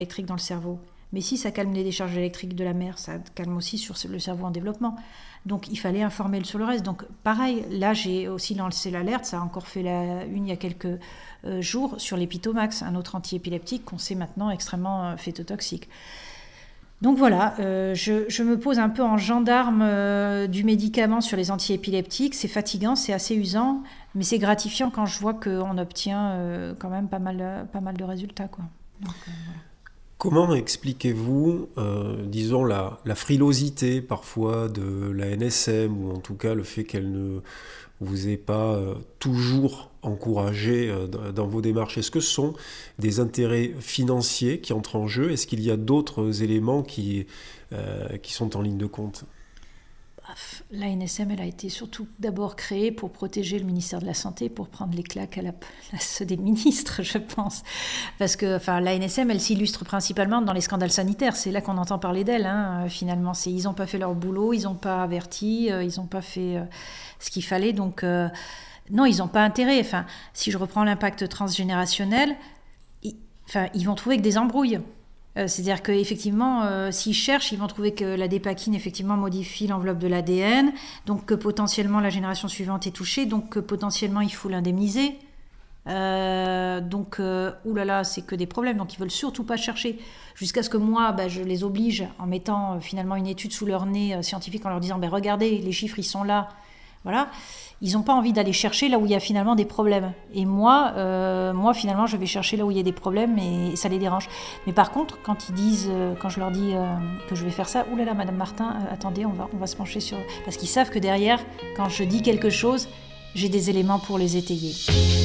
électrique dans le cerveau. Mais si ça calme les décharges électriques de la mère, ça calme aussi sur le cerveau en développement. Donc il fallait informer sur le reste. Donc pareil, là j'ai aussi lancé l'alerte, ça a encore fait une il y a quelques jours, sur l'Epitomax, un autre antiépileptique qu'on sait maintenant extrêmement phétotoxique. Donc voilà, je me pose un peu en gendarme du médicament sur les antiépileptiques. C'est fatigant, c'est assez usant, mais c'est gratifiant quand je vois qu'on obtient quand même pas mal de résultats, quoi. Donc, voilà. Comment expliquez-vous, disons, la frilosité parfois de la NSM, ou en tout cas le fait qu'elle ne vous ait pas toujours encouragé dans vos démarches? Est-ce que ce sont des intérêts financiers qui entrent en jeu? Est-ce qu'il y a d'autres éléments qui sont en ligne de compte? La NSM, elle a été surtout d'abord créée pour protéger le ministère de la Santé, pour prendre les claques à la place des ministres, je pense. Parce que la NSM, elle s'illustre principalement dans les scandales sanitaires. C'est là qu'on entend parler d'elle, finalement. Ils n'ont pas fait leur boulot, ils n'ont pas averti, ils n'ont pas fait ce qu'il fallait. Donc, non, ils n'ont pas intérêt. Si je reprends l'impact transgénérationnel, ils vont trouver que des embrouilles. C'est-à-dire qu'effectivement, s'ils cherchent, ils vont trouver que la dépakine effectivement modifie l'enveloppe de l'ADN, donc que potentiellement la génération suivante est touchée, donc que potentiellement il faut l'indemniser. Oulala, c'est que des problèmes, donc ils veulent surtout pas chercher, jusqu'à ce que moi, je les oblige en mettant finalement une étude sous leur nez scientifique, en leur disant, regardez, les chiffres ils sont là, voilà. Ils n'ont pas envie d'aller chercher là où il y a finalement des problèmes. Et moi, finalement, je vais chercher là où il y a des problèmes et ça les dérange. Mais par contre, quand je leur dis que je vais faire ça, oulala, Madame Martin, attendez, on va se pencher sur... Parce qu'ils savent que derrière, quand je dis quelque chose, j'ai des éléments pour les étayer.